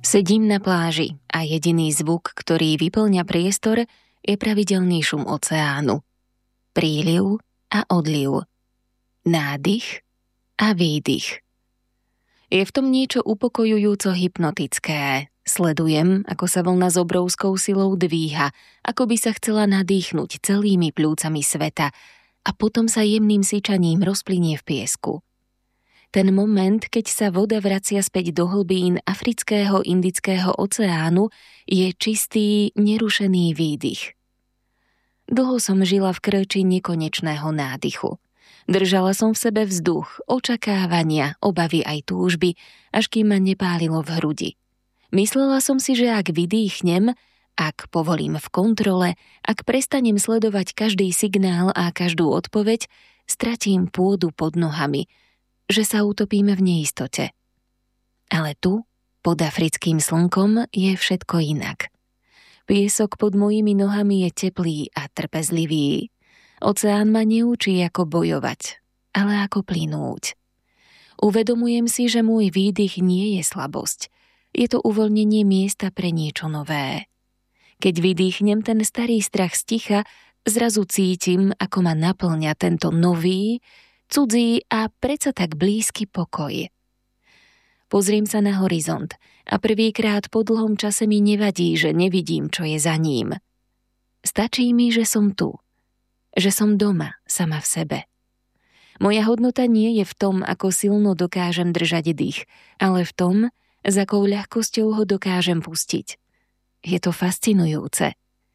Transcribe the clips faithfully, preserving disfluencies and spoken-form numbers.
Sedím na pláži a jediný zvuk, ktorý vyplňa priestor, je pravidelný šum oceánu. Príliv a odliv. Nádych a výdych. Je v tom niečo upokojujúco hypnotické. Sledujem, ako sa vlna s obrovskou silou dvíha, ako by sa chcela nadýchnuť celými pľúcami sveta a potom sa jemným syčaním rozplynie v piesku. Ten moment, keď sa voda vracia späť do hlbín Afrického Indického oceánu, je čistý, nerušený výdych. Dlho som žila v krči nekonečného nádychu. Držala som v sebe vzduch, očakávania, obavy aj túžby, až kým ma nepálilo v hrudi. Myslela som si, že ak vydýchnem, ak povolím v kontrole, ak prestanem sledovať každý signál a každú odpoveď, stratím pôdu pod nohami, že sa utopíme v neistote. Ale tu, pod africkým slnkom, je všetko inak. Piesok pod mojimi nohami je teplý a trpezlivý. Oceán ma neučí, ako bojovať, ale ako plynúť. Uvedomujem si, že môj výdych nie je slabosť. Je to uvoľnenie miesta pre niečo nové. Keď vydýchnem ten starý strach z ticha, zrazu cítim, ako ma naplňa tento nový, cudzí a predsa tak blízky pokoj. Pozriem sa na horizont a prvýkrát po dlhom čase mi nevadí, že nevidím, čo je za ním. Stačí mi, že som tu. Že som doma, sama v sebe. Moja hodnota nie je v tom, ako silno dokážem držať dých, ale v tom, s akou ľahkosťou ho dokážem pustiť. Je to fascinujúce.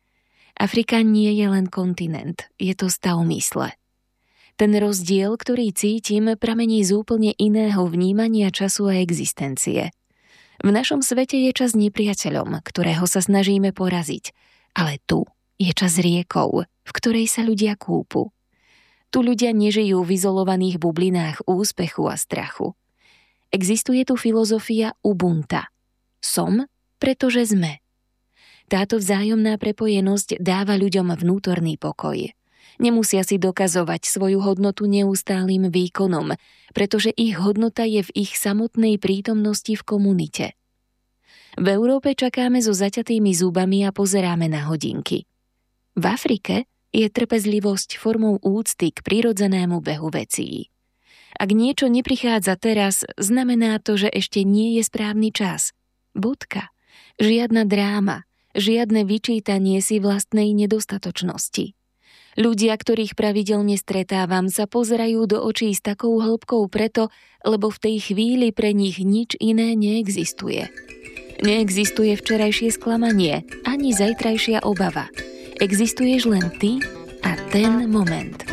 Afrika nie je len kontinent, je to stav mysle. Ten rozdiel, ktorý cítim, pramení z úplne iného vnímania času a existencie. V našom svete je čas nepriateľom, ktorého sa snažíme poraziť, ale tu je čas riekou, v ktorej sa ľudia kúpu. Tu ľudia nežijú v izolovaných bublinách úspechu a strachu. Existuje tu filozofia Ubunta. Som, pretože sme. Táto vzájomná prepojenosť dáva ľuďom vnútorný pokoj. Nemusia si dokazovať svoju hodnotu neustálým výkonom, pretože ich hodnota je v ich samotnej prítomnosti v komunite. V Európe čakáme so zaťatými zubami a pozeráme na hodinky. V Afrike je trpezlivosť formou úcty k prirodzenému behu vecí. Ak niečo neprichádza teraz, znamená to, že ešte nie je správny čas. Bodka. Žiadna dráma, žiadne vyčítanie si vlastnej nedostatočnosti. Ľudia, ktorých pravidelne stretávam, sa pozerajú do očí s takou hĺbkou preto, lebo v tej chvíli pre nich nič iné neexistuje. Neexistuje včerajšie sklamanie, ani zajtrajšia obava. Existuješ len ty a ten moment.